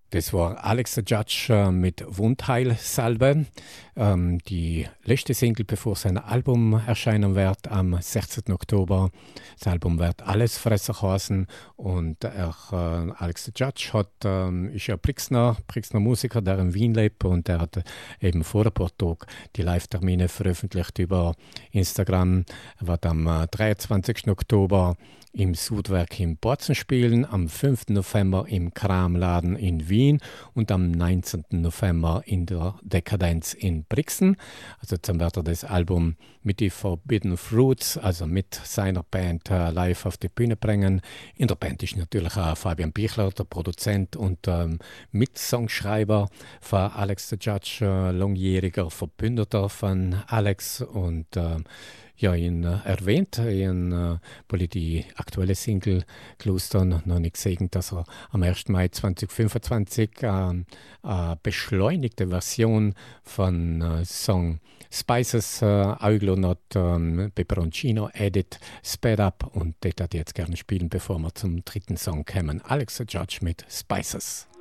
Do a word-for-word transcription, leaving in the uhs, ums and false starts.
Das war Alex the Judge äh, mit Wundheilsalbe. Ähm, die letzte Single, bevor sein Album erscheinen wird, am sechzehnten Oktober. Das Album wird Alles fressen heißen. Und er, äh, Alex the Judge hat, ähm, ist ja Brixner, Brixner Musiker, der in Wien lebt. Und er hat eben vor ein paar Tagen die Live-Termine veröffentlicht über Instagram. Er wird am äh, dreiundzwanzigsten Oktober im Sudwerk in Bozen spielen, am fünften November im Kramladen in Wien und am neunzehnten November in der Dekadenz in Brixen. Also dann wird er das Album mit die Forbidden Fruits, also mit seiner Band äh, live auf die Bühne bringen. In der Band ist natürlich auch Fabian Bichler, der Produzent und ähm, Mitsongschreiber von Alex the Judge, äh, langjähriger Verbündeter von Alex und ähm, ja, ihn äh, erwähnt, ihn, äh, weil ich die aktuelle Single Klostern noch nicht gesehen, dass er am ersten Mai zweitausendfünfundzwanzig äh, eine beschleunigte Version von äh, Song Spices äh, aufgeladen hat, ähm, Peperoncino Edit Sped Up und das hat ich jetzt gerne spielen, bevor wir zum dritten Song kommen. Alex the Judge mit Spices.